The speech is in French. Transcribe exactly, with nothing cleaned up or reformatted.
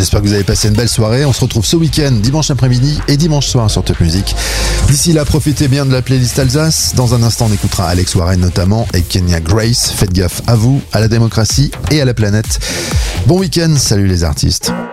J'espère que vous avez passé une belle soirée. On se retrouve ce week-end, dimanche après-midi et dimanche soir sur Top Music. D'ici là, profitez bien de la playlist Alsace. Dans un instant, on écoutera Alex Warren notamment et Kenya Grace. Faites gaffe à vous, à la démocratie et à la planète. Bon week-end, salut les artistes.